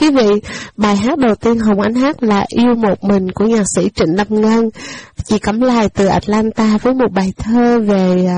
quý vị, bài hát đầu tiên Hồng Ánh hát là Yêu Một Mình của nhạc sĩ Trịnh Lâm Ngân. Chị Cẩm Lai từ Atlanta với một bài thơ về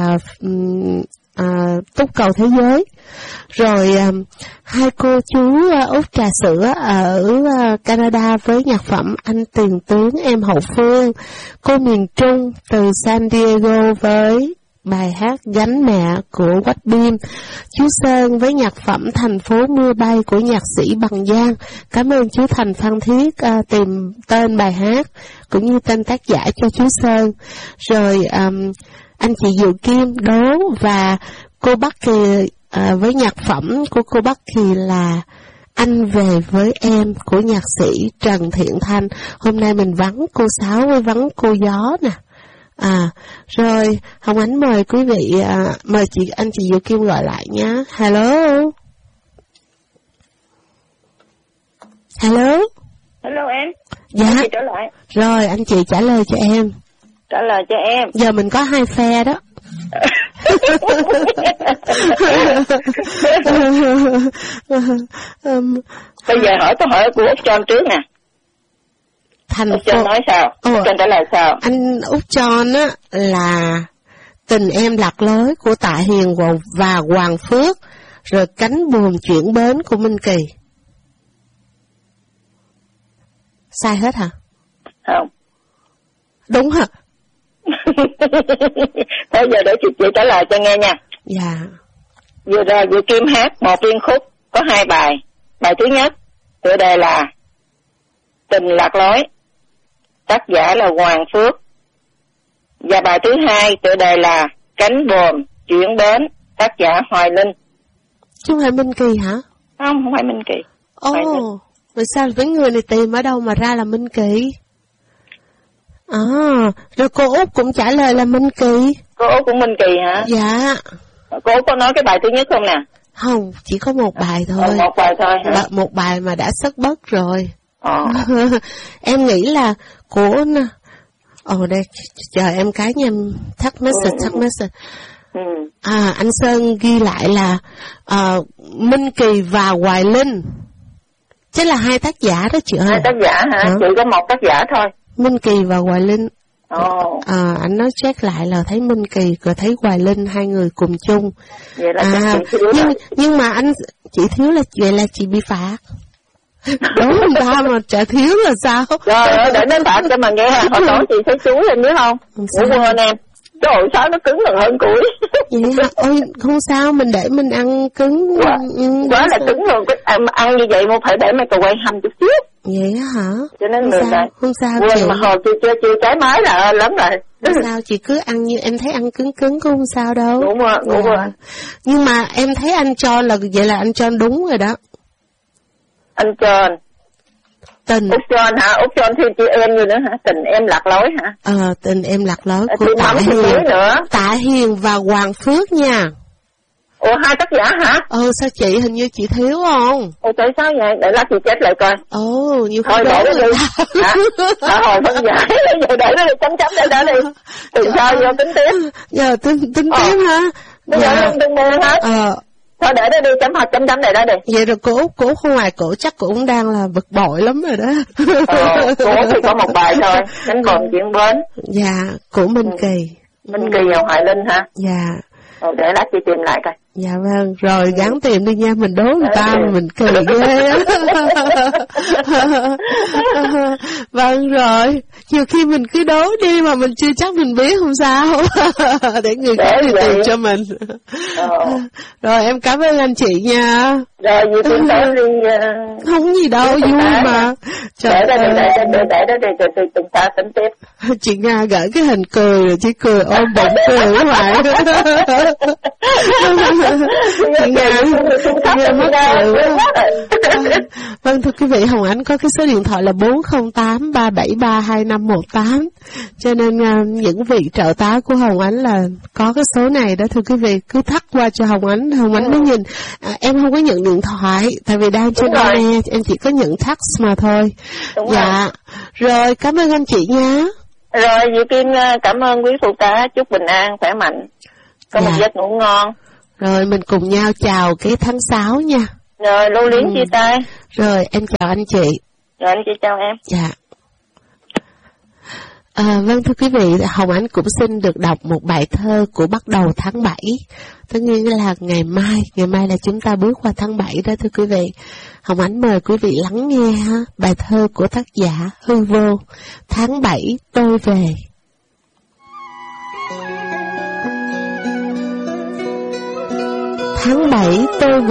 túc cầu thế giới. Rồi hai cô chú Út Trà Sữa ở Canada với nhạc phẩm Anh Tiền Tướng Em Hậu Phương. Cô miền Trung từ San Diego với bài hát Gánh Mẹ của Quách Biêm. Chú Sơn với nhạc phẩm Thành Phố Mưa Bay của nhạc sĩ Bằng Giang. Cảm ơn chú Thành Phan Thiết tìm tên bài hát cũng như tên tác giả cho chú Sơn. Rồi anh chị Diệu Kim đố, và cô Bắc Kỳ với nhạc phẩm của cô Bắc Kỳ là Anh Về Với Em của nhạc sĩ Trần Thiện Thanh. Hôm nay mình vắng cô Sáu với vắng cô Gió nè. Rồi Hồng Ánh mời quý vị, mời anh chị Diệu Kim gọi lại nhé. Hello. Hello. Hello em. Dạ. Anh chị trở lại. Rồi anh chị trả lời cho em. Trả lời cho em. Giờ mình có hai phe đó. Bây giờ hỏi câu hỏi của Út John trước nè. Út John nói sao? Út John trả lời sao? Anh Út John á là Tình Em Lạc Lối của Tạ Hiền và Hoàng Phước, rồi Cánh Buồm Chuyển Bến của Minh Kỳ. Sai hết hả? Không. Đúng hả? Thôi giờ để chị trả lời cho nghe nha. Dạ. Vừa rồi Diệu Kim hát một liên khúc có hai bài. Bài thứ nhất tựa đề là Tình Lạc Lối, tác giả là Hoàng Phước. Và bài thứ hai tựa đề là Cánh Buồm Chuyển Bến, tác giả Hoài Linh. Chứ không phải Minh Kỳ hả? Không phải Minh Kỳ. Rồi sao với người này tìm ở đâu mà ra là Minh Kỳ? Rồi cô Út cũng trả lời là Minh Kỳ. Cô Út cũng Minh Kỳ hả? Dạ. Cô Út có nói cái bài thứ nhất không nè? Không, chỉ có một bài thôi. Một bài thôi hả? Một bài mà đã sất bất rồi. Em nghĩ là của... đây, chờ em cái nha, thắc message. Anh Sơn ghi lại là Minh Kỳ và Hoài Linh. Chứ là hai tác giả đó chị ơi. Hai tác giả hả? Chỉ có một tác giả thôi. Minh Kỳ và Hoài Linh. Anh nói check lại là thấy Minh Kỳ rồi thấy Hoài Linh, hai người cùng chung. Vậy là nhưng mà anh chị thiếu là vậy là chị bị phạt. Đúng không ta, mà trả thiếu là sao? Rồi để nó phạt cho mà nghe. Hồi tối chị thấy chú em biết không? Ngủ quên em. Trời ơi, sao nó cứng hơn củi. Vậy hả? Ôi, không sao, mình để mình ăn cứng. Quá là cứng luôn. Ăn như vậy mà phải để microwave hầm chút xíu. Vậy hả? Cho nên không sao quên chị. Mà hồi chưa cháy máy là lắm rồi. Không sao, chị cứ ăn như em thấy ăn cứng cũng không sao đâu. Đúng rồi. Nhưng mà em thấy anh John là vậy là anh John đúng rồi đó. Anh John. Tình. Út John hả? Út John thêm chị em như nữa hả? Tình Em Lạc Lối hả? Tình Em Lạc Lối của Tạ Hiền và Hoàng Phước nha. Ủa, hai tác giả hả? Sao chị hình như chị thiếu không? Tại sao vậy? Để lát chị chết lại coi. Nhiều thôi để nó đi. Hồi phân giải. Giờ để nó đi, chấm để đó đi. Từ sau vô tính tiếp. Giờ tính tiếp hả? Bây giờ đừng buồn hết. Thôi để nó đi, chấm để đó đi. Vậy rồi cô không ngoài cổ chắc cô cũng đang là bực bội lắm rồi đó. Cô thì có một bài thôi, Cánh Buồm Chuyển Bến. Dạ, của Minh Kỳ. Minh Kỳ và Hoài Linh hả? Dạ. Để lát chị tìm lại coi. Dạ vâng, rồi gắng tìm đi nha, mình đố người ta mà mình cười ghê á. Vâng rồi, nhiều khi mình cứ đố đi mà mình chưa chắc mình biết không sao. Để người khác đi tìm cho mình. Rồi em cảm ơn anh chị nha. Rồi gì tìm tới đi. Không gì đâu, vui mà. Để đó đi, chúng ta tính tiếp. Chị Nga gửi cái hình cười rồi chị cười ôm bụng cười hoài. Vâng, thưa quý vị, Hồng Ánh có cái số điện thoại là 408-373-2518. Cho nên những vị trợ tá của Hồng Ánh là có cái số này đó thưa quý vị. Cứ thắt qua cho Hồng Ánh mới nhìn. Em không có nhận điện thoại, tại vì đang trên air, em chỉ có nhận text mà thôi. Dạ. Rồi, cảm ơn anh chị nha. Rồi, Diệu Kim cảm ơn quý phụ tá, chúc bình an, khỏe mạnh. Có một giấc ngủ ngon. Rồi mình cùng nhau chào cái tháng 6 nha. Rồi, lưu luyến chia tay. Rồi, em chào anh chị. Rồi, anh chị chào em. Dạ. Vâng, thưa quý vị, Hồng Ánh cũng xin được đọc một bài thơ của bắt đầu tháng 7. Tất nhiên là ngày mai là chúng ta bước qua tháng 7 đó thưa quý vị. Hồng Ánh mời quý vị lắng nghe ha, bài thơ của tác giả Hư Vô, tháng 7 tôi về. Tháng 7 tôi về.